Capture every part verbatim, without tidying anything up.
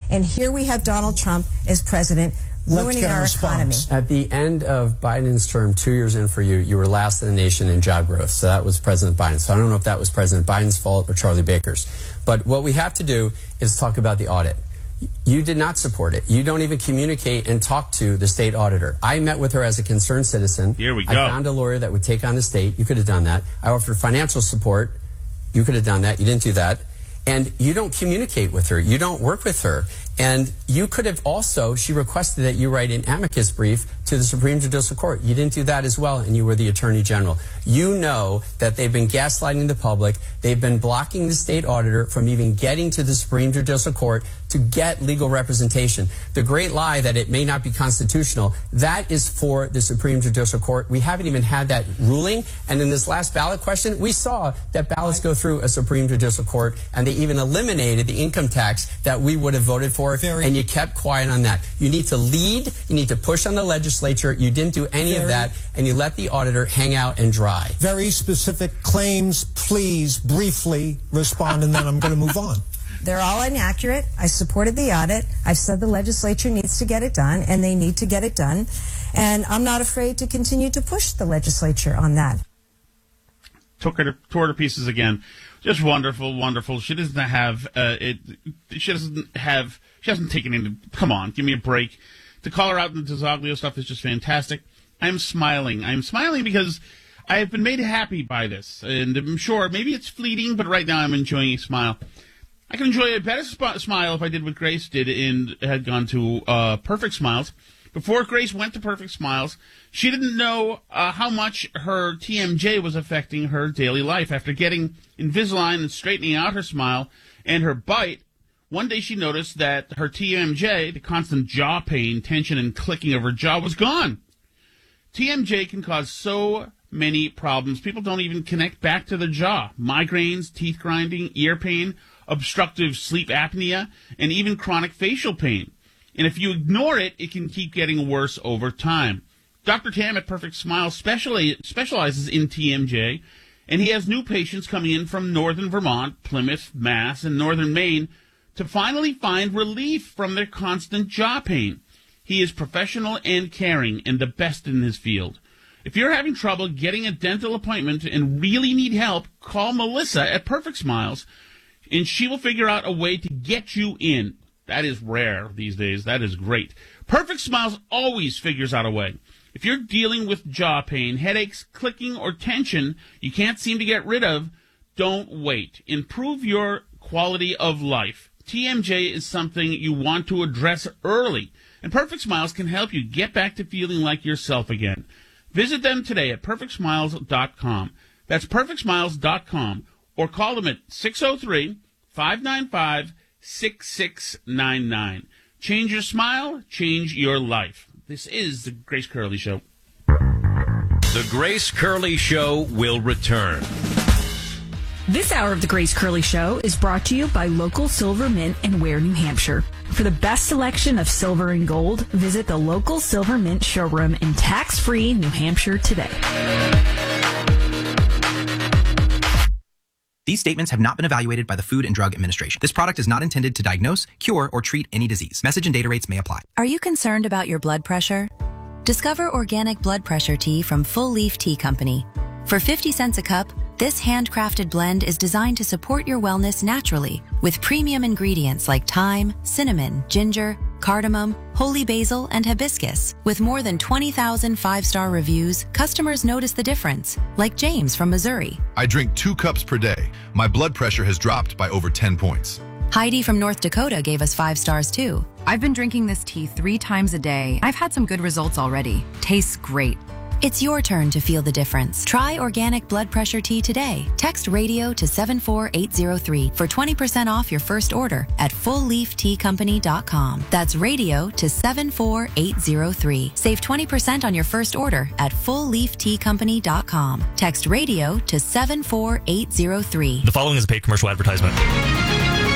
And here we have Donald Trump as president, ruining our economy. At the end of Biden's term, two years in for you, you were last in the nation in job growth. So that was President Biden. So I don't know if that was President Biden's fault or Charlie Baker's. But what we have to do is talk about the audit. You did not support it. You don't even communicate and talk to the state auditor. I met with her as a concerned citizen. Here we go. I found a lawyer that would take on the state. You could have done that. I offered financial support. You could have done that. You didn't do that. And you don't communicate with her. You don't work with her. And you could have also, she requested that you write an amicus brief to the Supreme Judicial Court. You didn't do that as well, and you were the Attorney General. You know that they've been gaslighting the public. They've been blocking the state auditor from even getting to the Supreme Judicial Court to get legal representation. The great lie that it may not be constitutional, that is for the Supreme Judicial Court. We haven't even had that ruling. And in this last ballot question, we saw that ballots go through a Supreme Judicial Court, and they even eliminated the income tax that we would have voted for. Very. And you kept quiet on that. You need to lead. You need to push on the legislature. You didn't do any Very. of that, and you let the auditor hang out and dry. Very specific claims. Please briefly respond, and then I'm going to move on. They're all inaccurate. I supported the audit. I've said the legislature needs to get it done, and they need to get it done. And I'm not afraid to continue to push the legislature on that. Took her to, tore her to pieces again. Just wonderful, wonderful. She doesn't have uh, it. She doesn't have. She hasn't taken into. Come on, give me a break. To call her out in the Tazaglio stuff is just fantastic. I'm smiling. I'm smiling because I have been made happy by this, and I'm sure maybe it's fleeting, but right now I'm enjoying a smile. I can enjoy a better sp- smile if I did what Grace did and had gone to uh, Perfect Smiles. Before Grace went to Perfect Smiles, she didn't know uh, how much her T M J was affecting her daily life. After getting Invisalign and straightening out her smile and her bite, one day she noticed that her T M J, the constant jaw pain, tension, and clicking of her jaw, was gone. T M J can cause so many problems. People don't even connect back to the jaw. Migraines, teeth grinding, ear pain, obstructive sleep apnea, and even chronic facial pain. And if you ignore it, it can keep getting worse over time. Doctor Tam at Perfect Smile specially specializes in T M J, and he has new patients coming in from northern Vermont, Plymouth, Mass, and northern Maine to finally find relief from their constant jaw pain. He is professional and caring and the best in his field. If you're having trouble getting a dental appointment and really need help, call Melissa at Perfect Smiles, and she will figure out a way to get you in. That is rare these days. That is great. Perfect Smiles always figures out a way. If you're dealing with jaw pain, headaches, clicking, or tension you can't seem to get rid of, don't wait. Improve your quality of life. T M J is something you want to address early, and Perfect Smiles can help you get back to feeling like yourself again. Visit them today at perfect smiles dot com. That's perfect smiles dot com, or call them at six oh three, five nine five, six six nine nine. Change your smile, change your life. This is the Grace Curley Show. The Grace Curley Show will return. This hour of the Grace Curley Show is brought to you by Local Silver Mint in Ware, New Hampshire. For the best selection of silver and gold, visit the Local Silver Mint showroom in tax-free New Hampshire today. These statements have not been evaluated by the Food and Drug Administration. This product is not intended to diagnose, cure, or treat any disease. Message and data rates may apply. Are you concerned about your blood pressure? Discover organic blood pressure tea from Full Leaf Tea Company. For fifty cents a cup, this handcrafted blend is designed to support your wellness naturally with premium ingredients like thyme, cinnamon, ginger, cardamom, holy basil, and hibiscus. With more than twenty thousand five-star reviews, customers notice the difference, like James from Missouri. I drink two cups per day. My blood pressure has dropped by over ten points. Heidi from North Dakota gave us five stars too. I've been drinking this tea three times a day. I've had some good results already. Tastes great. It's your turn to feel the difference. Try organic blood pressure tea today. Text radio to seven four eight zero three for twenty percent off your first order at full leaf tea company dot com. That's radio to seven four eight zero three. Save twenty percent on your first order at full leaf tea company dot com. Text radio to seven four eight zero three. The following is a paid commercial advertisement.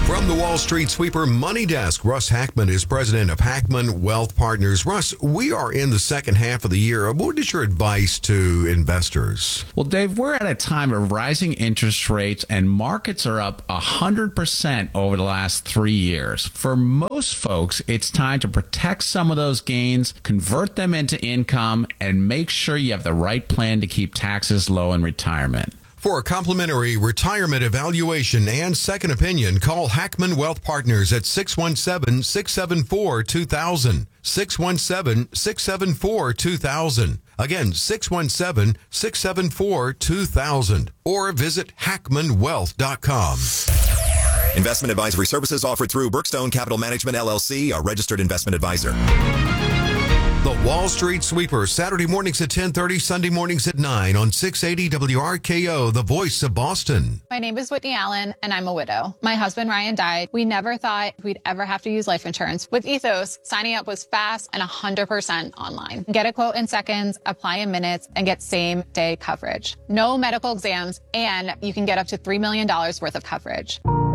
From the Wall Street Sweeper Money Desk, Russ Hackman is president of Hackman Wealth Partners. Russ, we are in the second half of the year. What is your advice to investors? Well, Dave, we're at a time of rising interest rates, and markets are up one hundred percent over the last three years. For most folks, it's time to protect some of those gains, convert them into income, and make sure you have the right plan to keep taxes low in retirement. For a complimentary retirement evaluation and second opinion, call Hackman Wealth Partners at six one seven, six seven four, two thousand. six one seven, six seven four, two thousand. Again, six one seven, six seven four, two thousand. Or visit hackman wealth dot com. Investment advisory services offered through Brookstone Capital Management, L L C, a registered investment advisor. The Wall Street Sweeper, Saturday mornings at ten thirty, Sunday mornings at nine on six eighty W R K O, the voice of Boston. My name is Whitney Allen, and I'm a widow. My husband, Ryan, died. We never thought we'd ever have to use life insurance. With Ethos, signing up was fast and one hundred percent online. Get a quote in seconds, apply in minutes, and get same-day coverage. No medical exams, and you can get up to three million dollars worth of coverage.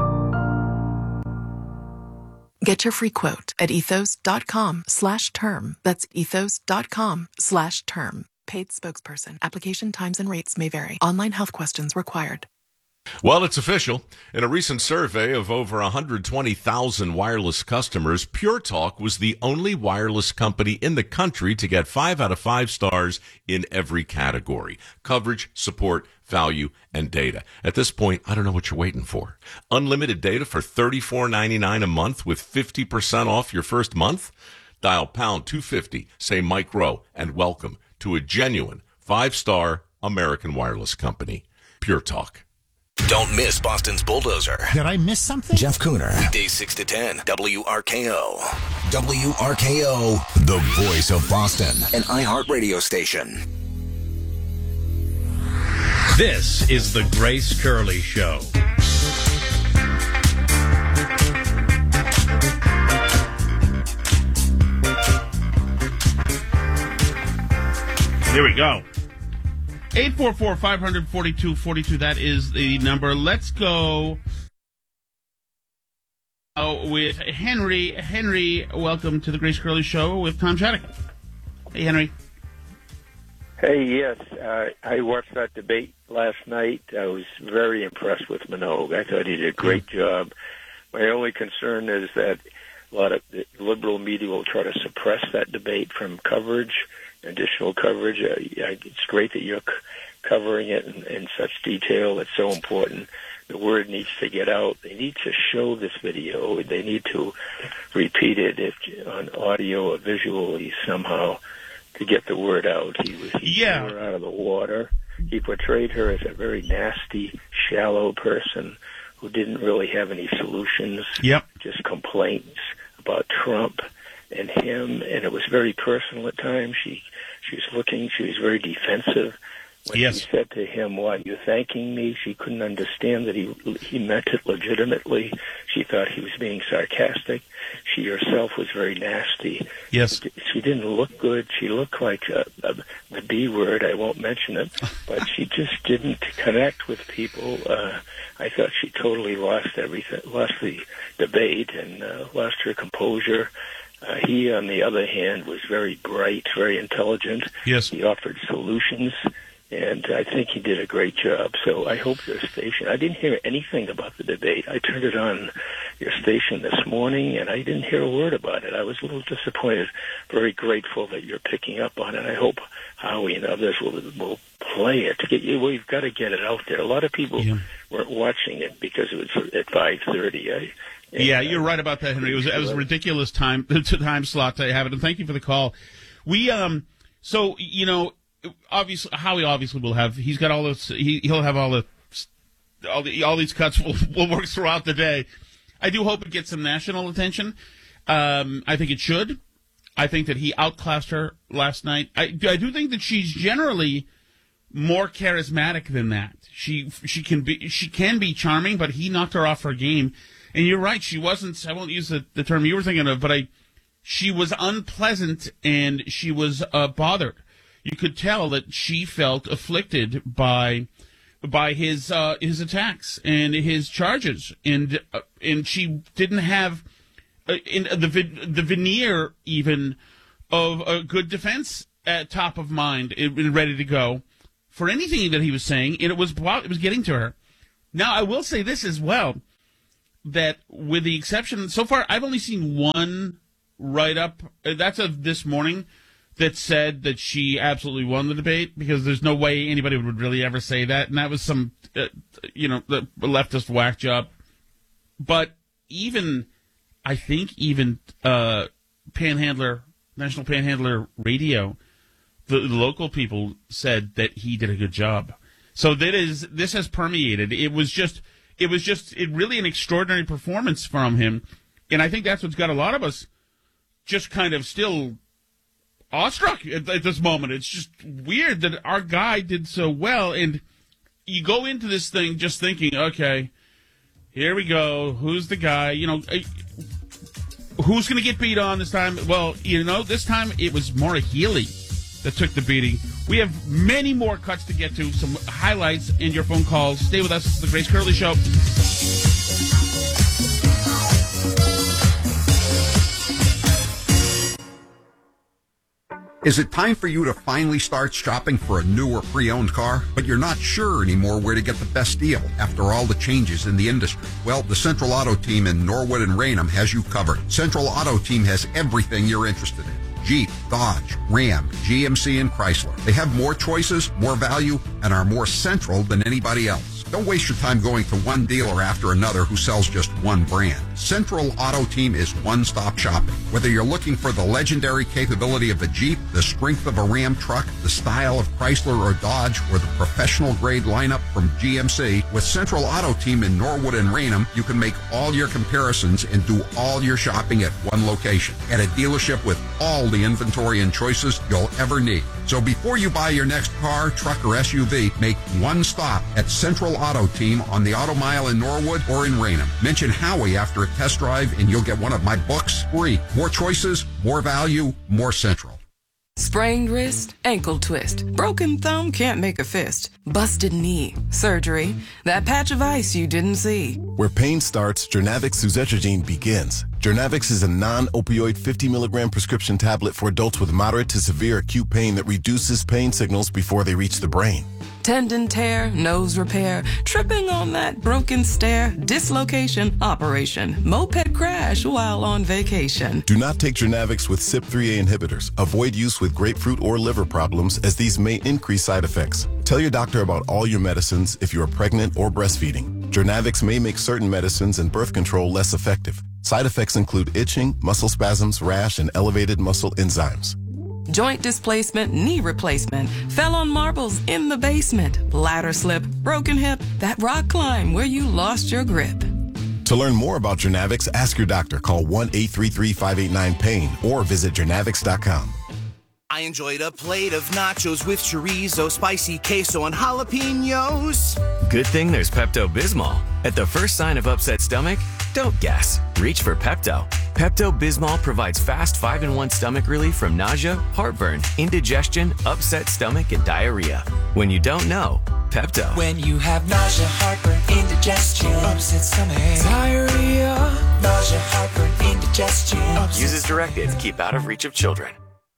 Get your free quote at ethos.com slash term. That's ethos.com slash term. Paid spokesperson. Application times and rates may vary. Online health questions required. Well, it's official. In a recent survey of over one hundred twenty thousand wireless customers, Pure Talk was the only wireless company in the country to get five out of five stars in every category: coverage, support, value, and data. At this point, I don't know what you're waiting for. Unlimited data for thirty-four ninety-nine a month with fifty percent off your first month? Dial pound two fifty, say Mike Rowe, and welcome to a genuine five-star American wireless company. Pure Talk. Don't miss Boston's Bulldozer. Did I miss something? Jeff Cooner. Weekdays six to ten, W R K O. W R K O, the voice of Boston. An iHeartRadio station. This is the Grace Curley Show. Here we go. eight four four, five four two, four two. That is the number. Let's go uh, with Henry. Henry, welcome to the Grace Curley Show with Tom Shattuck. Hey, Henry. Hey, yes. Uh, I watched that debate last night. I was very impressed with Minogue. I thought he did a great job. My only concern is that a lot of the liberal media will try to suppress that debate from coverage, additional coverage. Uh, it's great that you're c- covering it in, in such detail. It's so important. The word needs to get out. They need to show this video. They need to repeat it if, on audio or visually somehow to get the word out. He was he yeah. threw her out of the water. He portrayed her as a very nasty, shallow person who didn't really have any solutions. Yep. Just complaints about Trump and him, and it was very personal at times. She she was looking, she was very defensive. When yes. she said to him, "Why are you thanking me?" she couldn't understand that he he meant it legitimately. She thought he was being sarcastic. She herself was very nasty. Yes. She didn't look good. She looked like a, a, the B word. I won't mention it, but she just didn't connect with people. Uh, I thought she totally lost everything, lost the debate, and uh, lost her composure. Uh, he, on the other hand, was very bright, very intelligent. Yes. He offered solutions, and I think he did a great job. So I hope your station, I didn't hear anything about the debate. I turned it on your station this morning, and I didn't hear a word about it. I was a little disappointed. Very grateful that you're picking up on it. I hope Howie and others will will play it. To get you, well, you've got to get it out there. A lot of people yeah. weren't watching it because it was at five thirty. I, And, yeah, you're right about that, Henry. It was, it was a ridiculous time time slot to have it, and thank you for the call. We um, so you know, obviously Howie obviously will have. He's got all this. He he'll have all the all the all these cuts will will work throughout the day. I do hope it gets some national attention. Um, I think it should. I think that he outclassed her last night. I I do think that she's generally more charismatic than that. She she can be she can be charming, but he knocked her off her game. And you're right, she wasn't, I won't use the, the term you were thinking of, but I, she was unpleasant and she was uh, bothered. You could tell that she felt afflicted by by his uh, his attacks and his charges, and uh, and she didn't have uh, in the the veneer even of a good defense at top of mind and ready to go for anything that he was saying, and it was it was getting to her. Now, I will say this as well, that with the exception so far, I've only seen one write up. That's of this morning. That said that she absolutely won the debate, because there's no way anybody would really ever say that. And that was some, uh, you know, the leftist whack job. But even, I think even uh, Panhandler, National Panhandler Radio, the, the local people said that he did a good job. So that is, this has permeated. It was just, it was just, it really an extraordinary performance from him. And I think that's what's got a lot of us just kind of still awestruck at, at this moment. It's just weird that our guy did so well, and you go into this thing just thinking, okay, here we go. Who's the guy? You know, who's going to get beat on this time? Well, you know, this time it was Maura Healey that took the beating. We have many more cuts to get to, some highlights and your phone calls. Stay with us. It's the Grace Curley Show. Is it time for you to finally start shopping for a new or pre-owned car, but you're not sure anymore where to get the best deal after all the changes in the industry? Well, the Central Auto Team in Norwood and Raynham has you covered. Central Auto Team has everything you're interested in. Jeep, Dodge, Ram, G M C, and Chrysler. They have more choices, more value, and are more central than anybody else. Don't waste your time going to one dealer after another who sells just one brand. Central Auto Team is one-stop shopping. Whether you're looking for the legendary capability of a Jeep, the strength of a Ram truck, the style of Chrysler or Dodge, or the professional-grade lineup from G M C, with Central Auto Team in Norwood and Raynham, you can make all your comparisons and do all your shopping at one location, at a dealership with all the inventory and choices you'll ever need. So before you buy your next car, truck, or S U V, make one stop at Central Auto Team on the Auto Mile in Norwood or in Raynham. Mention Howie after a test drive and you'll get one of my books free. More choices, more value, more Central. Sprained wrist, ankle twist, broken thumb, can't make a fist, busted knee, surgery, that patch of ice you didn't see. Where pain starts, Jernavix suzetrigine begins. Jernavix is a non-opioid fifty milligram prescription tablet for adults with moderate to severe acute pain that reduces pain signals before they reach the brain. Tendon tear, nose repair, tripping on that broken stair, dislocation, operation, moped crash while on vacation. Do not take Jernavix with C Y P three A inhibitors. Avoid use with grapefruit or liver problems, as these may increase side effects. Tell your doctor about all your medicines if you are pregnant or breastfeeding. Jernavix may make certain medicines and birth control less effective. Side effects include itching, muscle spasms, rash, and elevated muscle enzymes. Joint displacement, knee replacement, fell on marbles in the basement, ladder slip, broken hip, that rock climb where you lost your grip. To learn more about Jernavix, ask your doctor. Call one eight three three, five eight nine, pain or visit jernavix dot com. I enjoyed a plate of nachos with chorizo, spicy queso, and jalapenos. Good thing there's Pepto-Bismol. At the first sign of upset stomach, don't guess. Reach for Pepto. Pepto-Bismol provides fast five in one stomach relief from nausea, heartburn, indigestion, upset stomach, and diarrhea. When you don't know, Pepto. When you have nausea, heartburn, indigestion, upset stomach, diarrhea, nausea, heartburn, indigestion. Use as directed to keep out of reach of children.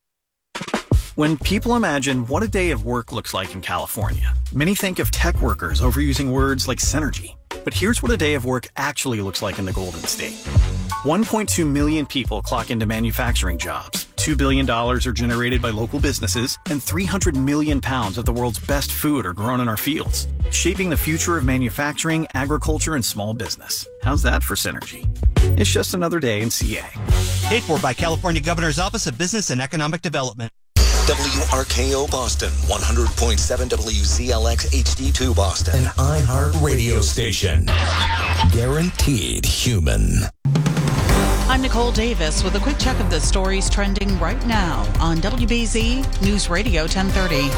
When people imagine what a day of work looks like in California, many think of tech workers overusing words like synergy. But here's what a day of work actually looks like in the Golden State. one point two million people clock into manufacturing jobs, two billion dollars are generated by local businesses, and three hundred million pounds of the world's best food are grown in our fields, shaping the future of manufacturing, agriculture, and small business. How's that for synergy? It's just another day in C A. Paid for by California Governor's Office of Business and Economic Development. W R K O Boston, one hundred point seven W Z L X H D two Boston. An iHeart radio station. Guaranteed human. I'm Nicole Davis with a quick check of the stories trending right now on W B Z News Radio ten thirty.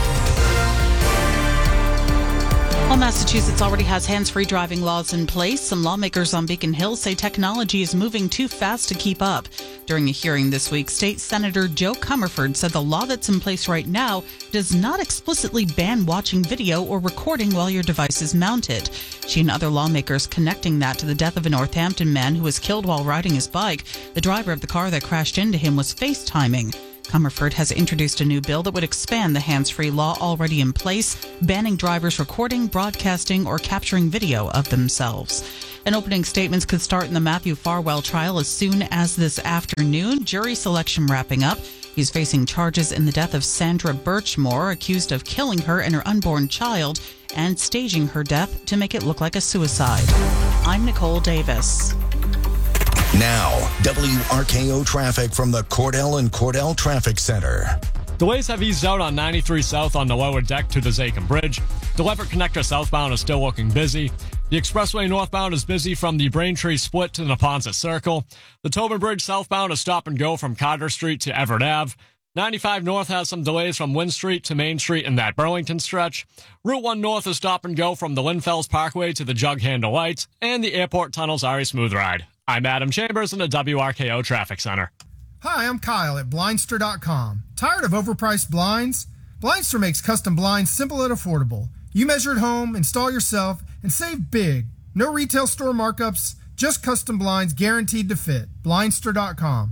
Well, Massachusetts already has hands-free driving laws in place. Some lawmakers on Beacon Hill say technology is moving too fast to keep up. During a hearing this week, State Senator Joe Comerford said the law that's in place right now does not explicitly ban watching video or recording while your device is mounted. She and other lawmakers connecting that to the death of a Northampton man who was killed while riding his bike. The driver of the car that crashed into him was FaceTiming. Comerford has introduced a new bill that would expand the hands-free law already in place, banning drivers recording, broadcasting, or capturing video of themselves. And opening statements could start in the Matthew Farwell trial as soon as this afternoon. Jury selection wrapping up. He's facing charges in the death of Sandra Birchmore, accused of killing her and her unborn child and staging her death to make it look like a suicide. I'm Nicole Davis. Now, W R K O traffic from the Cordell and Cordell Traffic Center. Delays have eased out on ninety-three South on the lower deck to the Zachem Bridge. The Leverett Connector southbound is still looking busy. The expressway northbound is busy from the Braintree Split to the Neponset Circle. The Tobin Bridge southbound is stop and go from Carter Street to Everett Avenue. ninety-five North has some delays from Wynn Street to Main Street in that Burlington stretch. Route one North is stop and go from the Linfells Parkway to the Jug Handle Lights. And the airport tunnels are a smooth ride. I'm Adam Chambers in the W R K O Traffic Center. Hi, I'm Kyle at Blindster dot com. Tired of overpriced blinds? Blindster makes custom blinds simple and affordable. You measure at home, install yourself, and save big. No retail store markups, just custom blinds guaranteed to fit. Blindster dot com.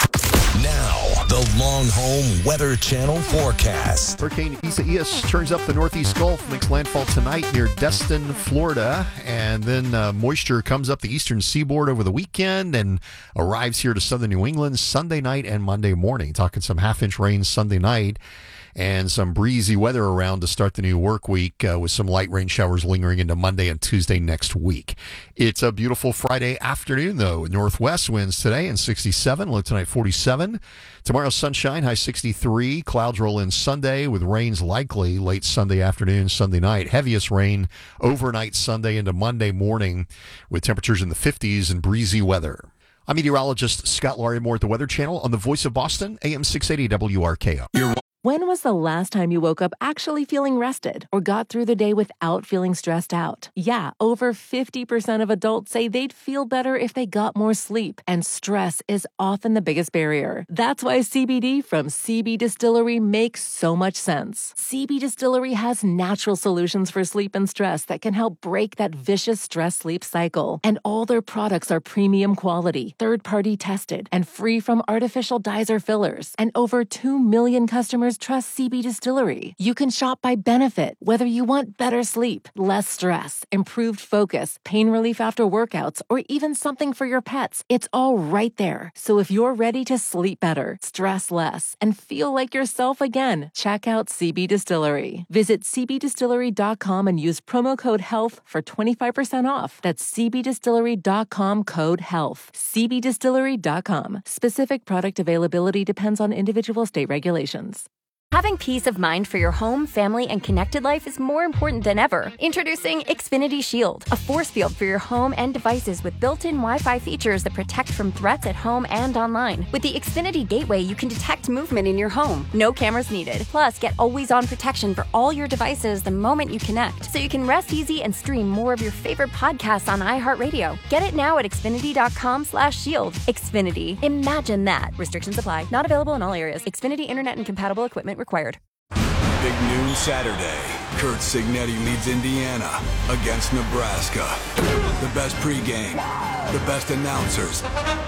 Now, the Long Home Weather Channel forecast. Hurricane Isaias turns up the northeast Gulf, makes landfall tonight near Destin, Florida, and then uh, moisture comes up the eastern seaboard over the weekend and arrives here to southern New England Sunday night and Monday morning. Talking some half-inch rain Sunday night and some breezy weather around to start the new work week uh, with some light rain showers lingering into Monday and Tuesday next week. It's a beautiful Friday afternoon, though. Northwest winds today and sixty-seven, low tonight forty-seven. Tomorrow, sunshine, high sixty-three. Clouds roll in Sunday with rains likely late Sunday afternoon, Sunday night. Heaviest rain overnight Sunday into Monday morning with temperatures in the fifties and breezy weather. I'm meteorologist Scott Larimore at the Weather Channel on the Voice of Boston, A M six eighty W R K O. You're When was the last time you woke up actually feeling rested or got through the day without feeling stressed out? Yeah, over fifty percent of adults say they'd feel better if they got more sleep, and stress is often the biggest barrier. That's why C B D from C B Distillery makes so much sense. C B Distillery has natural solutions for sleep and stress that can help break that vicious stress-sleep cycle. And all their products are premium quality, third-party tested, and free from artificial dyes or fillers. And over two million customers trust C B Distillery. You can shop by benefit, whether you want better sleep, less stress, improved focus, pain relief after workouts, or even something for your pets. It's all right there. So if you're ready to sleep better, stress less, and feel like yourself again, check out C B Distillery. Visit C B distillery dot com and use promo code HEALTH for twenty-five percent off. That's C B distillery dot com code HEALTH. C B distillery dot com. Specific product availability depends on individual state regulations. Having peace of mind for your home, family, and connected life is more important than ever. Introducing Xfinity Shield, a force field for your home and devices with built-in Wi-Fi features that protect from threats at home and online. With the Xfinity Gateway, you can detect movement in your home. No cameras needed. Plus, get always-on protection for all your devices the moment you connect, so you can rest easy and stream more of your favorite podcasts on iHeartRadio. Get it now at xfinity dot com slash shield. Xfinity. Imagine that. Restrictions apply. Not available in all areas. Xfinity Internet and compatible equipment required. Big noon Saturday. Kurt Signetti leads Indiana against Nebraska. The best pregame, the best announcers.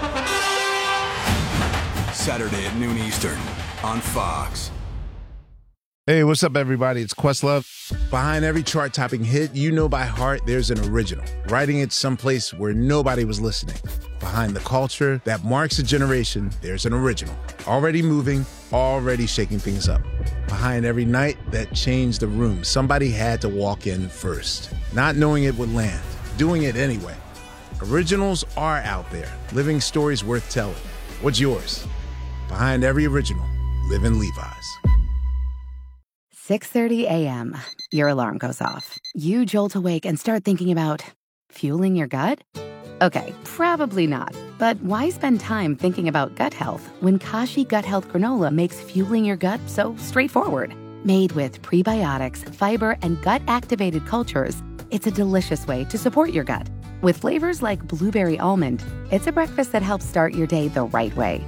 Saturday at noon Eastern on Fox. Hey, what's up, everybody? It's Questlove. Behind every chart-topping hit you know by heart, there's an original. Writing it someplace where nobody was listening. Behind the culture that marks a generation, there's an original. Already moving, already shaking things up. Behind every night that changed the room, somebody had to walk in first. Not knowing it would land, doing it anyway. Originals are out there, living stories worth telling. What's yours? Behind every original, live in Levi's. six thirty a.m. Your alarm goes off. You jolt awake and start thinking about fueling your gut? Okay, probably not. But why spend time thinking about gut health when Kashi Gut Health Granola makes fueling your gut so straightforward? Made with prebiotics, fiber, and gut-activated cultures, it's a delicious way to support your gut. With flavors like blueberry almond, it's a breakfast that helps start your day the right way.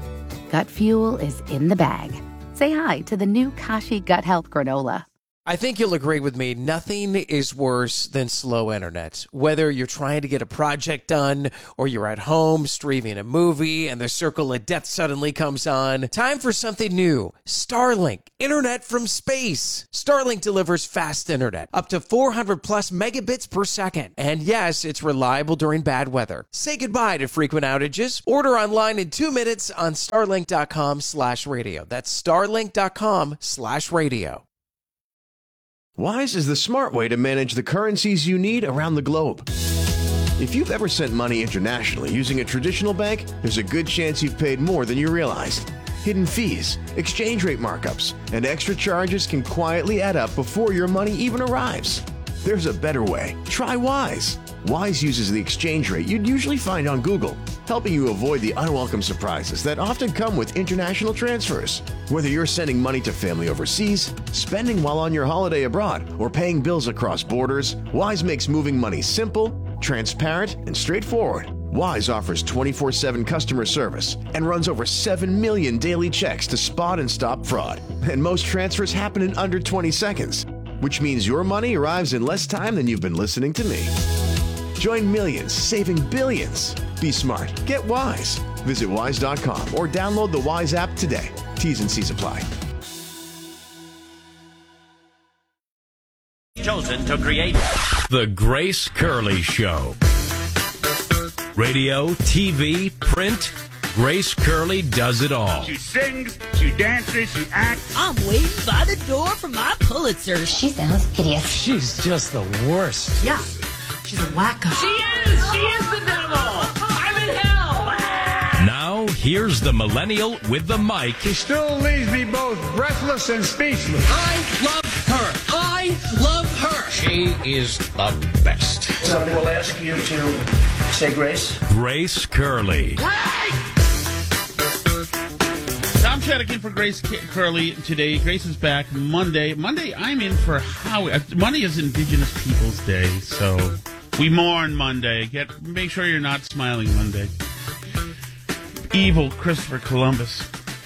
Gut fuel is in the bag. Say hi to the new Kashi Gut Health Granola. I think you'll agree with me. Nothing is worse than slow internet. Whether you're trying to get a project done or you're at home streaming a movie and the circle of death suddenly comes on. Time for something new. Starlink. Internet from space. Starlink delivers fast internet. Up to four hundred plus megabits per second. And yes, it's reliable during bad weather. Say goodbye to frequent outages. Order online in two minutes on starlink.com slash radio. That's starlink.com slash radio. Wise is the smart way to manage the currencies you need around the globe. If you've ever sent money internationally using a traditional bank, there's a good chance you've paid more than you realized. Hidden fees, exchange rate markups, and extra charges can quietly add up before your money even arrives. There's a better way. Try Wise. Wise uses the exchange rate you'd usually find on Google, helping you avoid the unwelcome surprises that often come with international transfers. Whether you're sending money to family overseas, spending while on your holiday abroad, or paying bills across borders, Wise makes moving money simple, transparent, and straightforward. Wise offers twenty-four seven customer service and runs over seven million daily checks to spot and stop fraud. And most transfers happen in under twenty seconds, which means your money arrives in less time than you've been listening to me. Join millions, saving billions. Be smart. Get Wise. Visit wise dot com or download the Wise app today. T's and C's apply. Chosen to create The Grace Curley Show. Radio, T V, print. Grace Curley does it all. She sings, she dances, she acts. I'm waiting by the door for my Pulitzer. She sounds hideous. She's just the worst. Yeah. She's a wacko. She is! She is the devil! I'm in hell! Now, here's the millennial with the mic. She still leaves me both breathless and speechless. I love her. I love her. She is the best. Somebody will ask you to say grace. Grace Curley. Tom Shaddick in for Grace Curley today. Grace is back Monday. Monday, I'm in for Howie. Monday is Indigenous Peoples Day, so we mourn Monday. Get make sure you're not smiling Monday. Evil Christopher Columbus.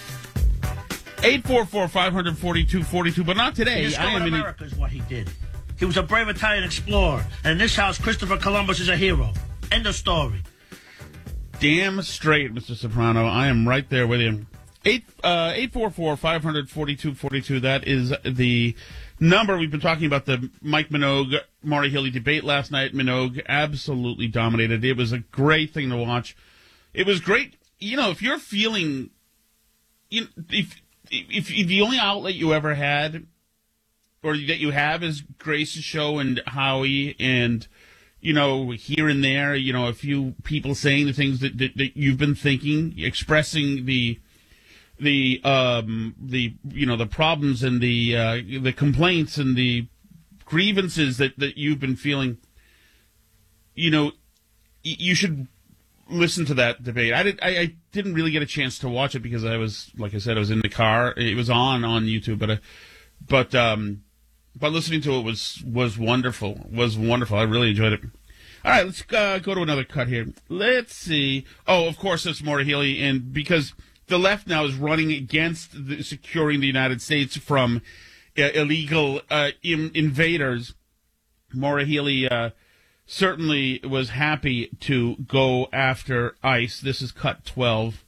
eight four four, five four two, four two, but not today. He discovered I am in America is what he did. He was a brave Italian explorer, and in this house, Christopher Columbus is a hero. End of story. Damn straight, Mister Soprano. I am right there with you. Eight uh eight four four five hundred forty two forty two. That is the number. We've been talking about the Mike Minogue Maura Healey debate last night. Minogue absolutely dominated. It was a great thing to watch. It was great. You know, if you're feeling, you know, if, if if the only outlet you ever had, or that you have, is Grace's show and Howie and, you know, here and there, you know, a few people saying the things that that, that you've been thinking, expressing the. the um the you know the problems and the uh, the complaints and the grievances that, that you've been feeling, you know, y- you should listen to that debate. I did I, I didn't really get a chance to watch it because I was, like I said, I was in the car. It was on on YouTube, but uh, but um but listening to it was was wonderful. Was wonderful. I really enjoyed it. All right, let's uh, go to another cut here. Let's see. Oh, of course, it's Maura Healey, and because the left now is running against the, securing the United States from uh, illegal uh, in, invaders. Maura Healey uh, certainly was happy to go after ICE. This is cut twelve.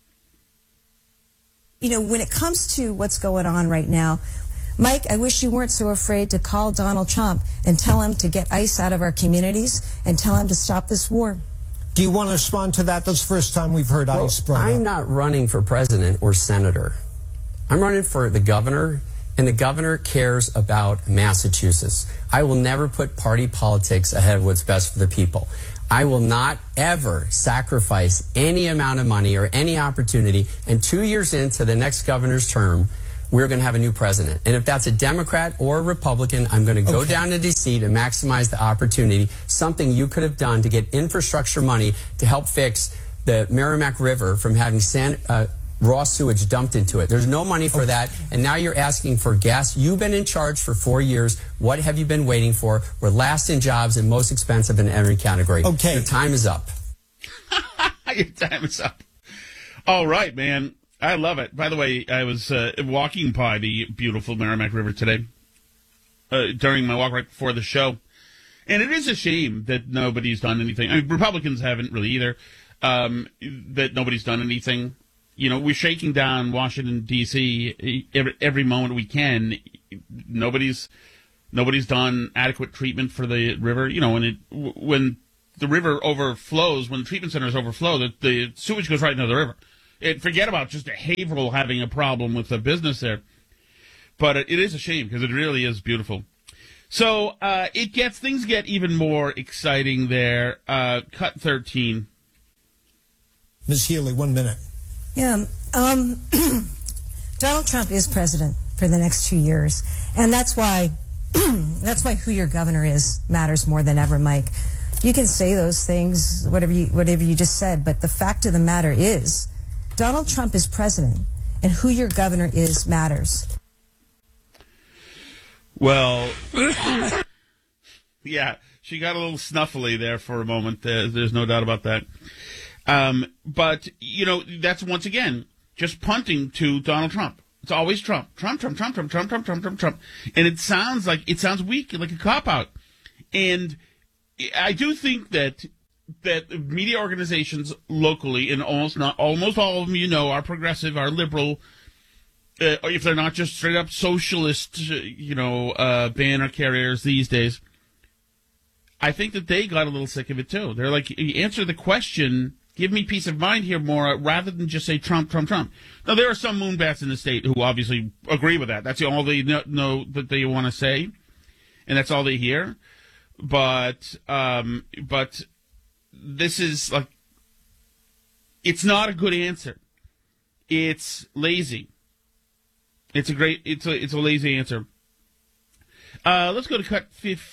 You know, when it comes to what's going on right now, Mike, I wish you weren't so afraid to call Donald Trump and tell him to get ICE out of our communities and tell him to stop this war. Do you want to respond to that? That's the first time we've heard well, ICE brought I'm up. not running for president or senator. I'm running for the governor, and the governor cares about Massachusetts. I will never put party politics ahead of what's best for the people. I will not ever sacrifice any amount of money or any opportunity, and two years into the next governor's term, we're going to have a new president. And if that's a Democrat or a Republican, I'm going to go okay. down to D C to maximize the opportunity, something you could have done to get infrastructure money to help fix the Merrimack River from having sand, uh, raw sewage dumped into it. There's no money for okay. that, and now you're asking for gas. You've been in charge for four years. What have you been waiting for? We're last in jobs and most expensive in every category. Okay. Your time is up. Your time is up. All right, man. I love it. By the way, I was uh, walking by the beautiful Merrimack River today uh, during my walk right before the show. And it is a shame that nobody's done anything. I mean, Republicans haven't really either, um, that nobody's done anything. You know, we're shaking down Washington, D C every, every moment we can. Nobody's nobody's done adequate treatment for the river. You know, when it when the river overflows, when the treatment centers overflow, the, the sewage goes right into the river. It, forget about just a Haverhill having a problem with the business there. But it, it is a shame because it really is beautiful. So uh, it gets things get even more exciting there. Uh, cut thirteen. Miz Healy, one minute. Yeah, um, Donald Trump is president for the next two years, and that's why that's why who your governor is matters more than ever, Mike. You can say those things, whatever you whatever you just said, but the fact of the matter is, Donald Trump is president, and who your governor is matters. Well, yeah, she got a little snuffly there for a moment. Uh, there's no doubt about that. Um, but, you know, that's once again just punting to Donald Trump. It's always Trump. Trump, Trump, Trump, Trump, Trump, Trump, Trump, Trump, Trump. And it sounds like, it sounds weak, like a cop-out. And I do think that that media organizations locally, and almost not almost all of them, you know, are progressive, are liberal, uh, if they're not just straight up socialist, you know, uh, banner carriers these days. I think that they got a little sick of it too. They're like, answer the question, give me peace of mind here more, rather than just say Trump, Trump, Trump. Now, there are some moonbats in the state who obviously agree with that. That's all they know, know that they want to say, and that's all they hear. But, um, but this is like, it's not a good answer. It's lazy. It's a great, it's a, it's a lazy answer. Uh, let's go to cut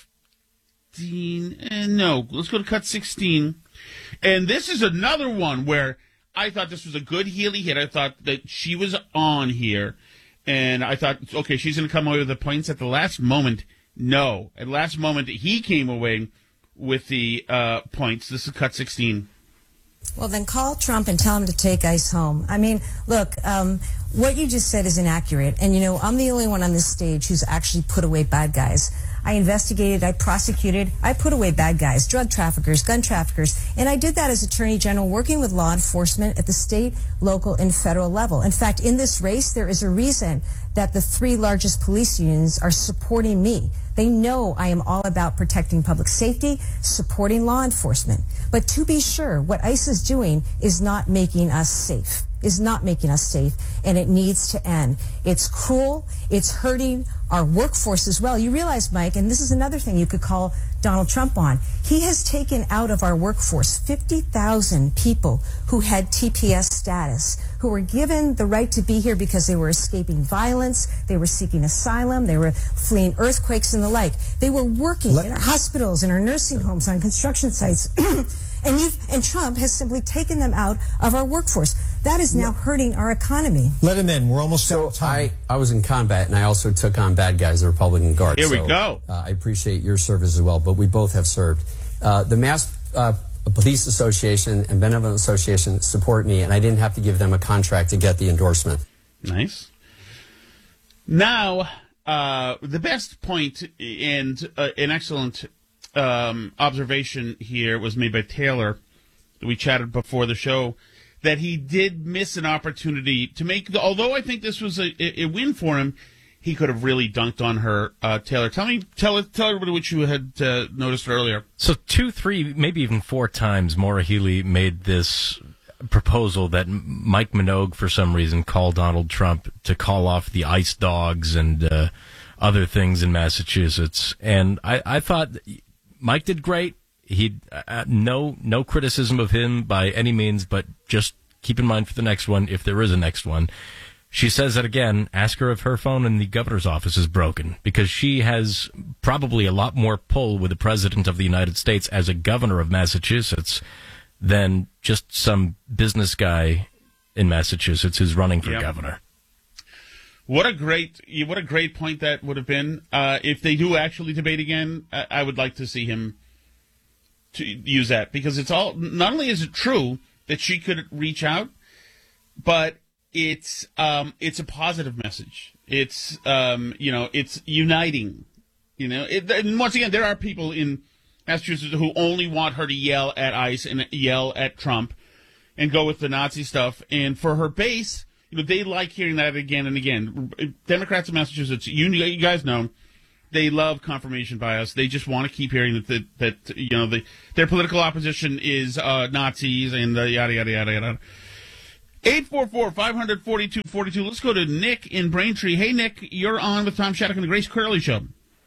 fifteen. Uh, no, let's go to cut sixteen. And this is another one where I thought this was a good Healy hit. I thought that she was on here. And I thought, okay, she's going to come away with the points at the last moment. No. At the last moment, he came away with the uh, points. This is cut sixteen. Well, then call Trump and tell him to take ICE home. I mean, look, um, what you just said is inaccurate. And, you know, I'm the only one on this stage who's actually put away bad guys. I investigated, I prosecuted, I put away bad guys, drug traffickers, gun traffickers, and I did that as Attorney General working with law enforcement at the state, local, and federal level. In fact, in this race, there is a reason that the three largest police unions are supporting me. They know I am all about protecting public safety, supporting law enforcement. But to be sure, what ICE is doing is not making us safe, is not making us safe, and it needs to end. It's cruel. It's hurting our workforce as well. You realize, Mike, and this is another thing you could call Donald Trump on. He has taken out of our workforce fifty thousand people who had T P S status, who were given the right to be here because they were escaping violence, they were seeking asylum, they were fleeing earthquakes and the like. They were working Let- in our hospitals, in our nursing homes, on construction sites. And, you've, and Trump has simply taken them out of our workforce. That is now hurting our economy. Let him in. We're almost out So of time. I, I was in combat, and I also took on bad guys, the Republican Guard. Here we So, go. Uh, I appreciate your service as well, but we both have served. Uh, the Mass uh, Police Association and Benevolent Association support me, and I didn't have to give them a contract to get the endorsement. Nice. Now, uh, the best point and uh, an excellent um, observation here was made by Taylor. We chatted before the show that he did miss an opportunity to make, the, although I think this was a, a win for him, he could have really dunked on her. Uh, Taylor, tell me, tell tell everybody what you had uh, noticed earlier. So two, three, maybe even four times Maura Healey made this proposal that Mike Minogue, for some reason, called Donald Trump to call off the ICE dogs and uh, other things in Massachusetts. And I, I thought Mike did great. He uh, no no criticism of him by any means, but just keep in mind for the next one, if there is a next one. She says that again, ask her if her phone in the governor's office is broken, because she has probably a lot more pull with the president of the United States as a governor of Massachusetts than just some business guy in Massachusetts who's running for Yep. governor. What a great, what a great point that would have been. Uh, if they do actually debate again, I, I would like to see him to use that, because it's all, not only is it true that she could reach out, but it's um, it's a positive message. It's um, you know, it's uniting. You know, it, and once again, there are people in Massachusetts who only want her to yell at ICE and yell at Trump and go with the Nazi stuff. And for her base, you know, they like hearing that again and again. Democrats in Massachusetts, you, you guys know, they love confirmation bias. They just want to keep hearing that, that, that you know, the, their political opposition is uh, Nazis and uh, yada, yada, yada, yada. eight four four, five four two, four two. Let's go to Nick in Braintree. Hey, Nick, you're on with Tom Shattuck and the Grace Curley Show.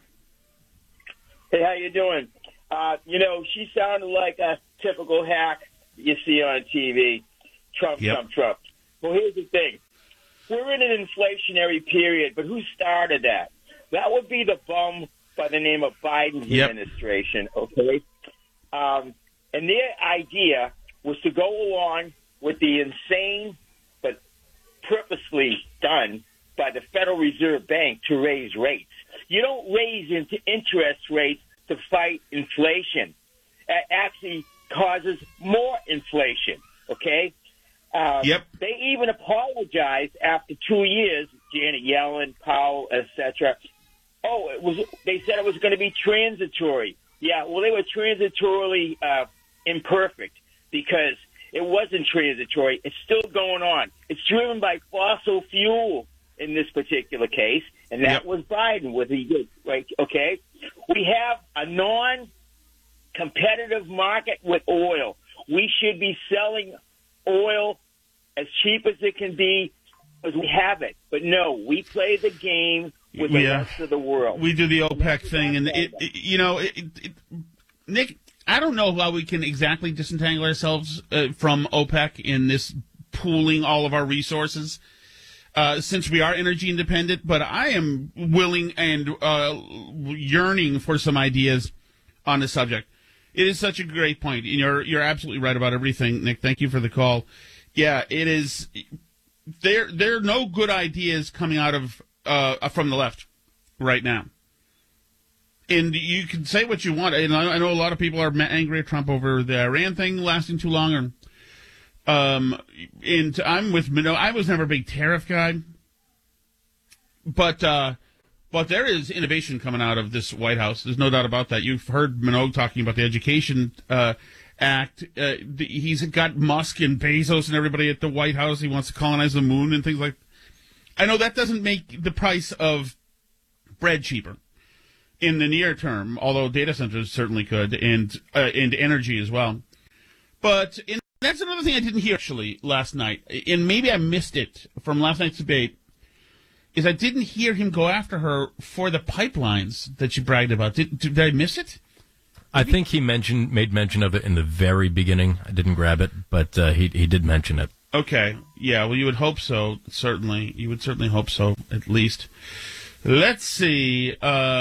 Hey, how you doing? Uh, you know, she sounded like a typical hack you see on T V. Trump, Yep. Trump, Trump. Well, here's the thing. We're in an inflationary period, but who started that? That would be the bum by the name of Biden's Yep. administration, okay? Um, and their idea was to go along with the insane but purposely done by the Federal Reserve Bank to raise rates. You don't raise into interest rates to fight inflation. It actually causes more inflation, okay? Um, Yep. They even apologized after two years, Janet Yellen, Powell, et cetera. Oh, it was. They said it was going to be transitory. Yeah, well, they were transitorily uh, imperfect because it wasn't transitory. It's still going on. It's driven by fossil fuel in this particular case, and that Yep. was Biden. What he did, right? Okay, we have a non-competitive market with oil. We should be selling oil as cheap as it can be because we have it. But no, we play the game with the Yeah. rest of the world. We do the OPEC thing, and it, it you know, it, it, Nick, I don't know how we can exactly disentangle ourselves uh, from OPEC in this pooling all of our resources, uh, since we are energy independent. But I am willing and uh, yearning for some ideas on the subject. It is such a great point. You're you're absolutely right about everything, Nick. Thank you for the call. Yeah, it is. There there are no good ideas coming out of uh, from the left right now. And you can say what you want. And I know a lot of people are angry at Trump over the Iran thing lasting too long. Or, um, and I'm with Minogue. I was never a big tariff guy, but uh, but there is innovation coming out of this White House. There's no doubt about that. You've heard Minogue talking about the Education uh, Act. Uh, the, he's got Musk and Bezos and everybody at the White House. He wants to colonize the moon and things like. I know that doesn't make the price of bread cheaper in the near term, although data centers certainly could, and uh, and energy as well. But in, that's another thing I didn't hear actually last night, and maybe I missed it from last night's debate, is I didn't hear him go after her for the pipelines that she bragged about. Did, did I miss it? I think he mentioned made mention of it in the very beginning. I didn't grab it, but uh, he he did mention it. Okay, yeah, well, you would hope so, certainly. You would certainly hope so, at least. Let's see.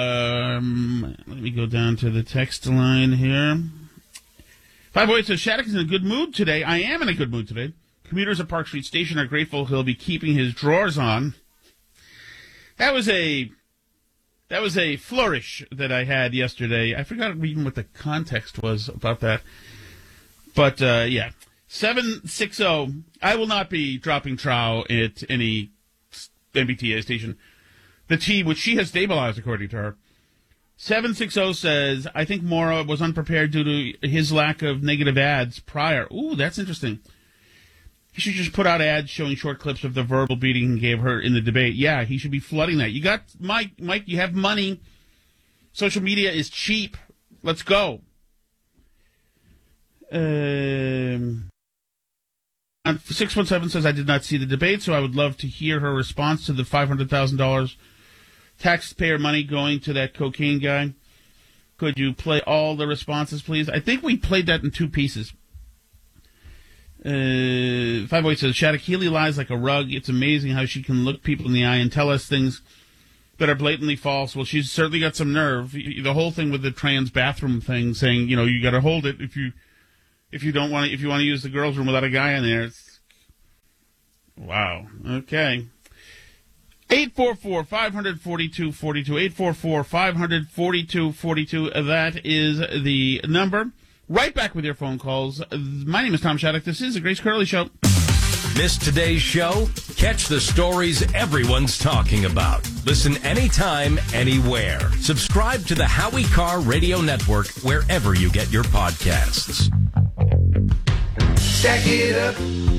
Um, let me go down to the text line here. Five Boy says, Shattuck is in a good mood today. I am in a good mood today. Commuters at Park Street Station are grateful he'll be keeping his drawers on. That was a that was a flourish that I had yesterday. I forgot even what the context was about that. But, uh, yeah. seven six zero. I will not be dropping trow at any M B T A station. The T, which she has stabilized, according to her. seven six zero says, I think Maura was unprepared due to his lack of negative ads prior. Ooh, that's interesting. He should just put out ads showing short clips of the verbal beating he gave her in the debate. Yeah, he should be flooding that. You got, Mike, Mike, you have money. Social media is cheap. Let's go. Um... six one seven says, I did not see the debate, so I would love to hear her response to the five hundred thousand dollars taxpayer money going to that cocaine guy. Could you play all the responses, please? I think we played that in two pieces. Uh, Five Boy says, Shattuck Healy lies like a rug. It's amazing how she can look people in the eye and tell us things that are blatantly false. Well, she's certainly got some nerve. The whole thing with the trans bathroom thing, saying, you know, you got to hold it if you if you don't want to if you want to use the girls' room without a guy in there. It's, wow. Okay. eight four four, five four two, four two. eight four four, five four two, four two. That is the number. Right back with your phone calls. My name is Tom Shattuck. This is the Grace Curley Show. Missed today's show? Catch the stories everyone's talking about. Listen anytime, anywhere. Subscribe to the Howie Carr Radio Network wherever you get your podcasts. Stack it up.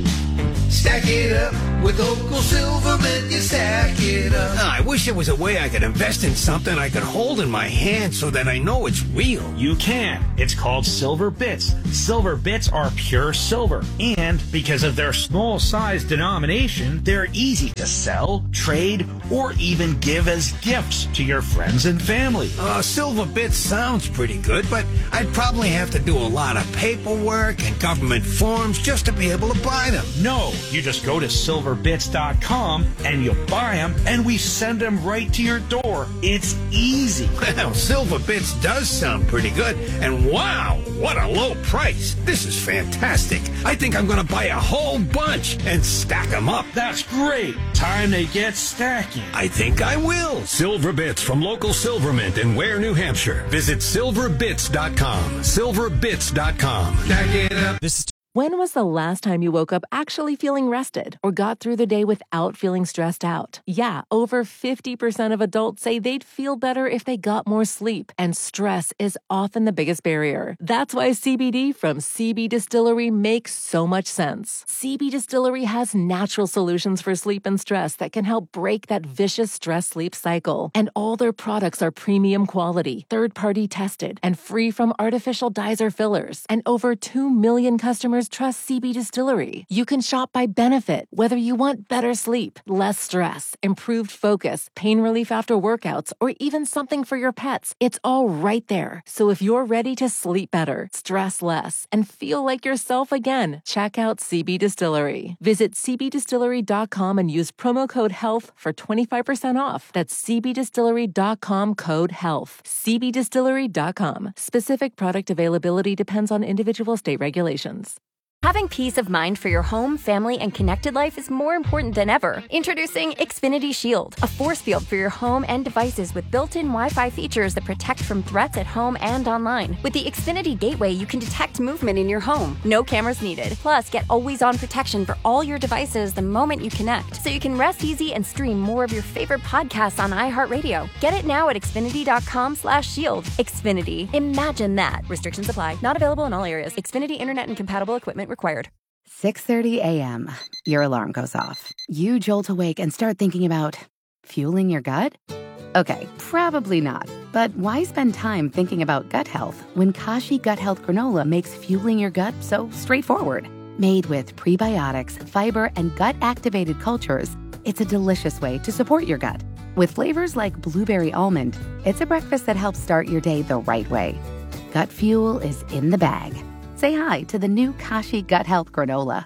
Stack it up. With Local Silverman, you stack it up. Oh, I wish there was a way I could invest in something I could hold in my hand so that I know it's real. You can. It's called Silver Bits. Silver Bits are pure silver. And because of their small size denomination, they're easy to sell, trade, or even give as gifts to your friends and family. Uh, Silver Bits sounds pretty good, but I'd probably have to do a lot of paperwork and government forms just to be able to buy them. No, you just go to silver bits dot com and you buy them, and we send them right to your door. It's easy. Well, Silver Bits does sound pretty good, and wow, what a low price. This is fantastic. I think I'm going to buy a whole bunch and stack them up. That's great. Time to get stacking. I think I will. Silver Bits from Local Silvermint in Ware, New Hampshire. Visit silver bits dot com. silver bits dot com. Stack it up. This is When was the last time you woke up actually feeling rested or got through the day without feeling stressed out? Yeah, over fifty percent of adults say they'd feel better if they got more sleep, and stress is often the biggest barrier. That's why C B D from C B Distillery makes so much sense. C B Distillery has natural solutions for sleep and stress that can help break that vicious stress-sleep cycle. And all their products are premium quality, third-party tested, and free from artificial dyes or fillers. And over two million customers trust C B Distillery. You can shop by benefit, whether you want better sleep, less stress, improved focus, pain relief after workouts, or even something for your pets. It's all right there. So if you're ready to sleep better, stress less, and feel like yourself again, check out C B Distillery. Visit c b distillery dot com and use promo code HEALTH for twenty-five percent off. That's c b distillery dot com code HEALTH. c b distillery dot com. Specific product availability depends on individual state regulations. Having peace of mind for your home, family, and connected life is more important than ever. Introducing Xfinity Shield, a force field for your home and devices with built-in Wi-Fi features that protect from threats at home and online. With the Xfinity Gateway, you can detect movement in your home. No cameras needed. Plus, get always-on protection for all your devices the moment you connect, so you can rest easy and stream more of your favorite podcasts on iHeartRadio. Get it now at xfinity dot com slash shield. Xfinity. Imagine that. Restrictions apply. Not available in all areas. Xfinity Internet and compatible equipment required. six thirty a.m. Your alarm goes off. You jolt awake and start thinking about fueling your gut? Okay, probably not. But why spend time thinking about gut health when Kashi Gut Health Granola makes fueling your gut so straightforward? Made with prebiotics, fiber, and gut-activated cultures, it's a delicious way to support your gut. With flavors like blueberry almond, it's a breakfast that helps start your day the right way. Gut fuel is in the bag. Say hi to the new Kashi Gut Health Granola.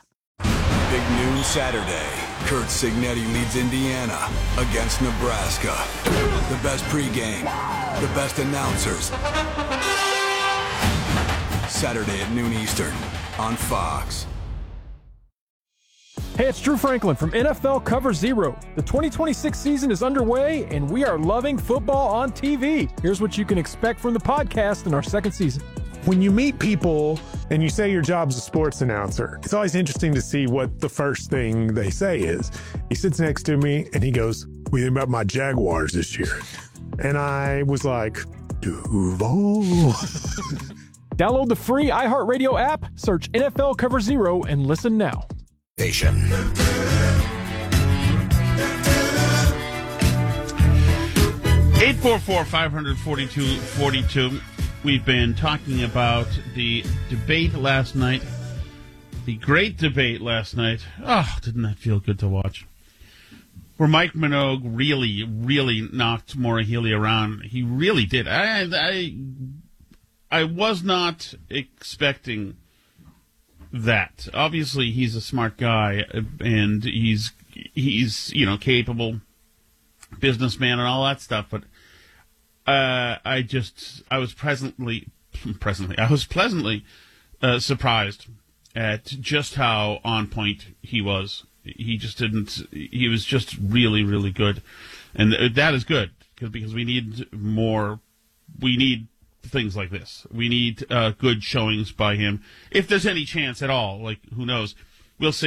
Big noon Saturday. Kurt Signetti leads Indiana against Nebraska. The best pregame, the best announcers. Saturday at noon Eastern on Fox. Hey, it's Drew Franklin from N F L Cover Zero. The twenty twenty-six season is underway, and we are loving football on T V. Here's what you can expect from the podcast in our second season. When you meet people and you say your job's a sports announcer, it's always interesting to see what the first thing they say is. He sits next to me and he goes, "What do you think about my Jaguars this year?" And I was like, Duval. Download the free iHeartRadio app, search N F L Cover Zero, and listen now. Station. eight four four, five four two, four two. We've been talking about the debate last night, the great debate last night. Oh, didn't that feel good to watch? Where Mike Minogue really, really knocked Maura Healey around. He really did. I, I, I was not expecting that. Obviously, he's a smart guy, and he's he's you know capable businessman and all that stuff, but. Uh, I just, I was presently, presently, I was pleasantly uh, surprised at just how on point he was. He just didn't, he was just really, really good. And that is good, because we need more, we need things like this. We need uh, good showings by him. If there's any chance at all, like, who knows? We'll see.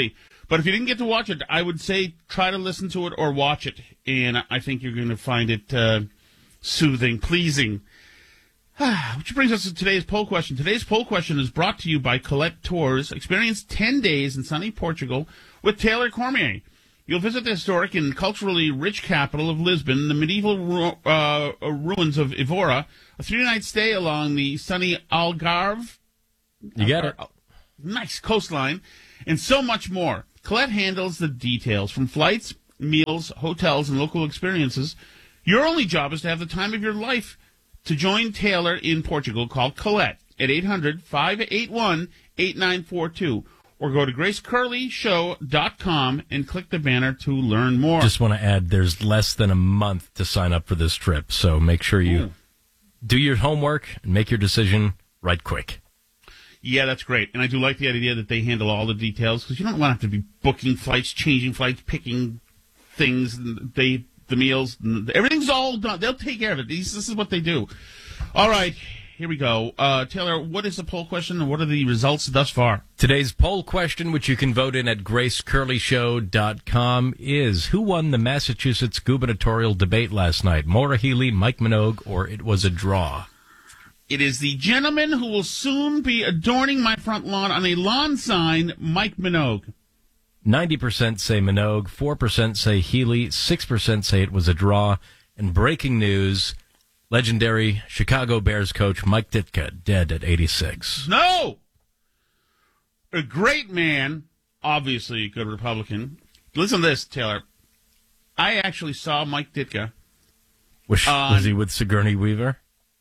But if you didn't get to watch it, I would say try to listen to it or watch it, and I think you're going to find it uh, soothing, pleasing. Which brings us to today's poll question. Today's poll question is brought to you by Colette Tours. Experience ten days in sunny Portugal with Taylor Cormier. You'll visit the historic and culturally rich capital of Lisbon, the medieval ru- uh, ruins of Evora, a three-night stay along the sunny Algarve. You got it. Nice coastline, and so much more. Colette handles the details, from flights, meals, hotels, and local experiences. Your only job is to have the time of your life. To join Taylor in Portugal, call Colette at eight hundred, five eight one, eight nine four two. Or go to grace curley show dot com and click the banner to learn more. Just want to add, there's less than a month to sign up for this trip, so make sure you Ooh. do your homework and make your decision right quick. Yeah, that's great. And I do like the idea that they handle all the details, because you don't want to have to be booking flights, changing flights, picking things, they, the meals, everything's all done. They'll take care of it. These, this is what they do. All right. Here we go. Uh, Taylor, what is the poll question and what are the results thus far? Today's poll question, which you can vote in at grace curley show dot com, is who won the Massachusetts gubernatorial debate last night? Maura Healey, Mike Minogue, or it was a draw? It is the gentleman who will soon be adorning my front lawn on a lawn sign, Mike Minogue. ninety percent say Minogue, four percent say Healey, six percent say it was a draw. And breaking news... legendary Chicago Bears coach Mike Ditka, dead at eighty-six. No! A great man, obviously a good Republican. Listen to this, Taylor. I actually saw Mike Ditka. Was, um, was he with Sigourney Weaver?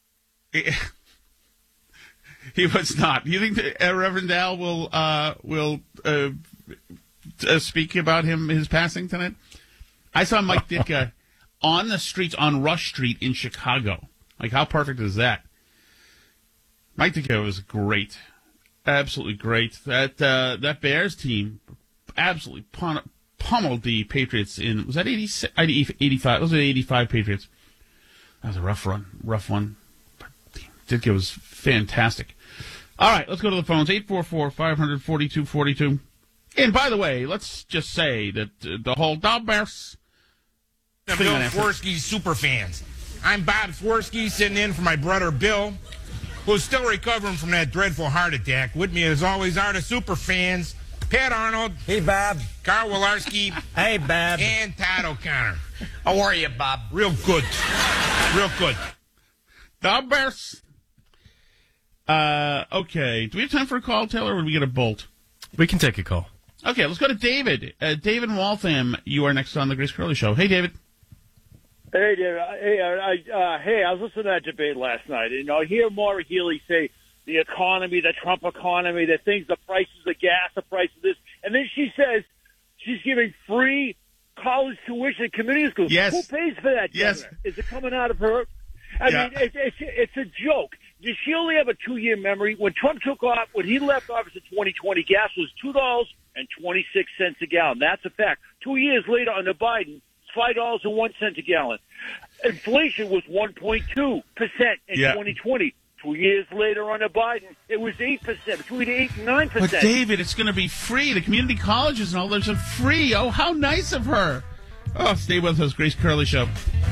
He was not. You think that, uh, Reverend Al will uh, will uh, uh, speak about him, his passing tonight? I saw Mike Ditka on the streets, on Rush Street in Chicago. Like, how perfect is that? Mike Ditka was great. Absolutely great. That uh, that Bears team absolutely pun- pummeled the Patriots in, was that eighty-six, eighty-five? Those are the eighty-five Patriots. That was a rough run, rough one. But Ditka was fantastic. All right, let's go to the phones. eight four four, five hundred, forty-two forty-two. And by the way, let's just say that uh, the whole Dog Bears... Bill Swirsky super fans. I'm Bob Swirsky, sitting in for my brother Bill, who's still recovering from that dreadful heart attack. With me, as always, are the super fans: Pat Arnold. Hey, Bob. Carl Wilarski. Hey, Bob. And Todd O'Connor. How are you, Bob? Real good. Real good. Dog Bears. Uh, okay. Do we have time for a call, Taylor, or would we get a bolt? We can take a call. Okay, let's go to David. Uh, David in Waltham, you are next on the Grace Curley Show. Hey, David. Hey, David. Hey, I, uh, hey, I was listening to that debate last night, and I hear Maura Healey say the economy, the Trump economy, the things, the prices of gas, the price of this, and then she says she's giving free college tuition at community schools. Yes. Who pays for that? Yes. Governor? Is it coming out of her? I yeah. mean, it's, it's it's a joke. Does she only have a two-year memory? When Trump took off, when he left office in twenty twenty, gas was two dollars and twenty-six cents a gallon. That's a fact. Two years later, under Biden, it's five dollars and one cent a gallon. Inflation was one point two percent in yeah. twenty twenty. Two years later, under Biden, it was eight percent, between eight and nine percent. But, David, it's going to be free. The community colleges and all those are free. Oh, how nice of her. Oh, stay with us. Grace Curley Show.